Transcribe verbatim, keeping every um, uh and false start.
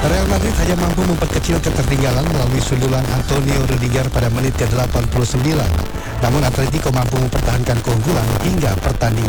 Real Madrid hanya mampu memperkecil ketertinggalan melalui sundulan Antonio Rudiger pada menit ke delapan puluh sembilan. Namun Atletico mampu mempertahankan keunggulan hingga pertandingan